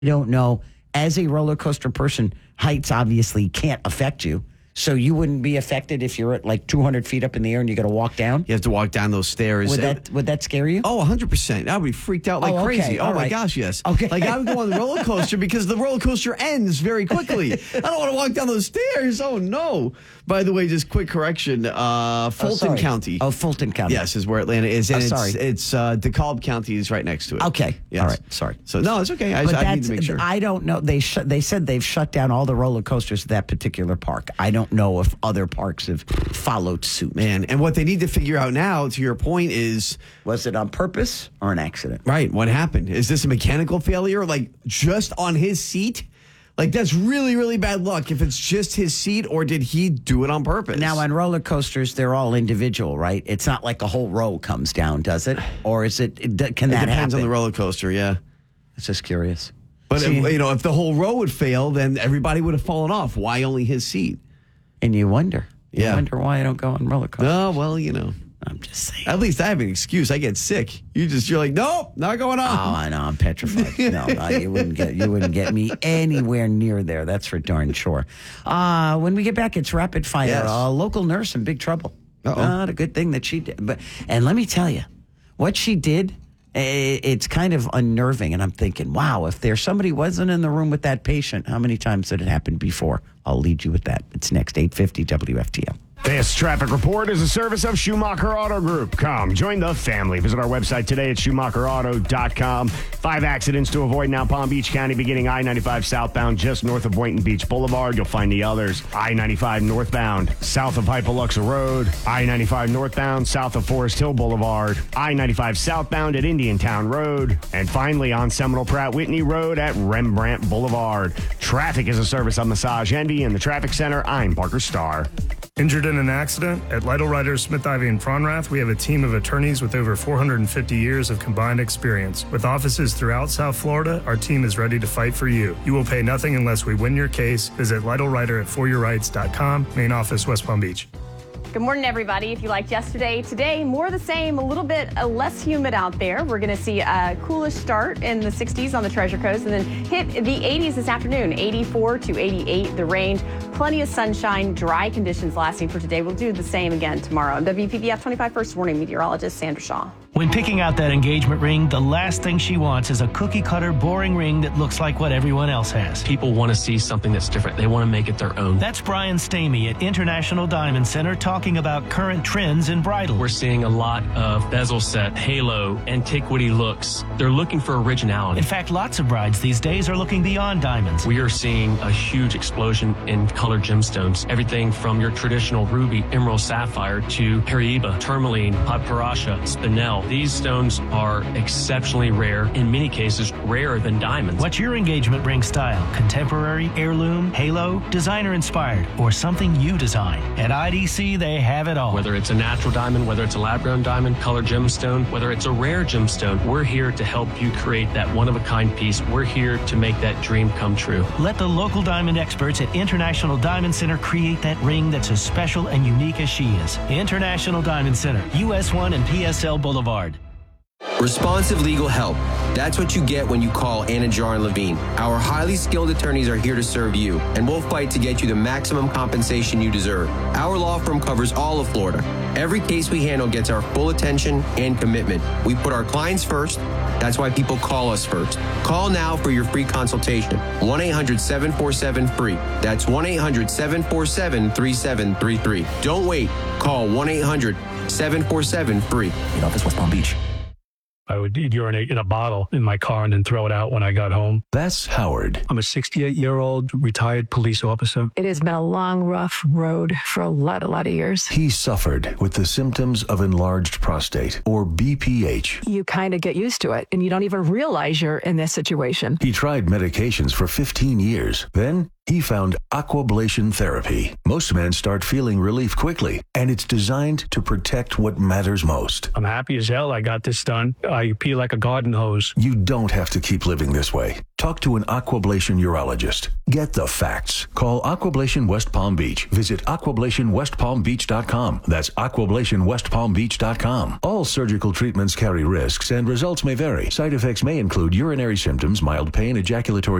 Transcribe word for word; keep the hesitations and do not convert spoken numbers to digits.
don't know. As a roller coaster person, heights obviously can't affect you. So you wouldn't be affected if you're at like two hundred feet up in the air and you got to walk down? You have to walk down those stairs. Would that would that scare you? Oh, one hundred percent. I would be freaked out like Oh, okay. crazy. Oh, All my right. gosh, yes. Okay. Like, I would go on the roller coaster because the roller coaster ends very quickly. I don't want to walk down those stairs. Oh, no. By the way, just quick correction. Uh, Fulton sorry. County. Oh, Fulton County. Yes, is where Atlanta is. And Oh, sorry. it's, it's uh, DeKalb County is right next to it. Okay. Yes. All right. Sorry. So, no, it's okay. I, But I need that's, to make sure. I don't know. They sh- they said they've shut down all the roller coasters at that particular park. I don't know if other parks have followed suit. Man, and what they need to figure out now, to your point, is... Was it on purpose or an accident? Right. What happened? Is this a mechanical failure? Like, just on his seat? Like, that's really, really bad luck if it's just his seat, or did he do it on purpose? Now, on roller coasters, they're all individual, right? It's not like a whole row comes down, does it? Or is it, it can it that depends happen? on the roller coaster, yeah. It's just curious. But, See, if, you know, if the whole row would fail, then everybody would have fallen off. Why only his seat? and you wonder. You Yeah. wonder why I don't go on roller coasters. Oh, well, you know. I'm just saying. At least I have an excuse. I get sick. You just, you're like, nope, not going on. Oh, I know. I'm petrified. No, no, you wouldn't get you wouldn't get me anywhere near there. That's for darn sure. Uh, when we get back, it's rapid fire. Yes. A local nurse in big trouble. Uh-oh. Not a good thing that she did. But and let me tell you, what she did, eh, it's kind of unnerving. And I'm thinking, wow, if there's somebody wasn't in the room with that patient, how many times did it happen before? I'll lead you with that. It's next, eight fifty W F T L. This traffic report is a service of Schumacher Auto Group. Come, join the family. Visit our website today at schumacher auto dot com. Five accidents to avoid now. Palm Beach County, beginning I ninety-five southbound just north of Boynton Beach Boulevard. You'll find the others. I ninety-five northbound, south of Hypoluxa Road. I ninety-five northbound, south of Forest Hill Boulevard. I ninety-five southbound at Indiantown Road. And finally on Seminole Pratt Whitney Road at Rembrandt Boulevard. Traffic is a service of Massage Envy in the Traffic Center. I'm Parker Starr. Injured in an accident? At Lytle Writers, Smith, Ivy, and Fronrath, we have a team of attorneys with over four hundred fifty years of combined experience. With offices throughout South Florida, our team is ready to fight for you. You will pay nothing unless we win your case. Visit Lytle Writer at for your rights dot com, main office, West Palm Beach. Good morning, everybody. If you liked yesterday, today, more of the same, a little bit uh, less humid out there. We're going to see a coolish start in the sixties on the Treasure Coast and then hit the eighties this afternoon, eighty-four to eighty-eight, the range. Plenty of sunshine, dry conditions lasting for today. We'll do the same again tomorrow. I'm W P B F twenty-five First Warning Meteorologist Sandra Shaw. When picking out that engagement ring, the last thing she wants is a cookie-cutter, boring ring that looks like what everyone else has. People want to see something that's different. They want to make it their own. That's Brian Stamey at International Diamond Center talking about current trends in bridal. We're seeing a lot of bezel set, halo, antiquity looks. They're looking for originality. In fact, lots of brides these days are looking beyond diamonds. We are seeing a huge explosion in colored gemstones. Everything from your traditional ruby, emerald, sapphire to Paraiba, tourmaline, padparacha, spinel. These stones are exceptionally rare, in many cases rarer than diamonds. What's your engagement ring style? Contemporary, heirloom, halo, designer inspired, or something you design? At I D C, they have it all. Whether it's a natural diamond, whether it's a lab-grown diamond, colored gemstone, whether it's a rare gemstone, we're here to help you create that one-of-a-kind piece. We're here to make that dream come true. Let the local diamond experts at International Diamond Center create that ring that's as special and unique as she is. International Diamond Center, U S one and P S L Boulevard. Responsive legal help. That's what you get when you call Anajar and Levine. Our highly skilled attorneys are here to serve you, and we'll fight to get you the maximum compensation you deserve. Our law firm covers all of Florida. Every case we handle gets our full attention and commitment. We put our clients first. That's why people call us first. Call now for your free consultation. one eight hundred seven four seven free. That's one eight hundred seven four seven three seven three three. Don't wait. Call one eight hundred seven four seven free. In office, West Palm Beach. I would urinate in a bottle in my car and then throw it out when I got home. That's Howard. I'm a sixty-eight-year-old retired police officer. It has been a long, rough road for a lot, a lot of years. He suffered with the symptoms of enlarged prostate, or B P H. You kind of get used to it, and you don't even realize you're in this situation. He tried medications for fifteen years. Then He found Aquablation Therapy. Most men start feeling relief quickly, and it's designed to protect what matters most. I'm happy as hell I got this done. I pee like a garden hose. You don't have to keep living this way. Talk to an Aquablation urologist. Get the facts. Call Aquablation West Palm Beach. Visit aquablation west palm beach dot com. That's aquablation west palm beach dot com. All surgical treatments carry risks, and results may vary. Side effects may include urinary symptoms, mild pain, ejaculatory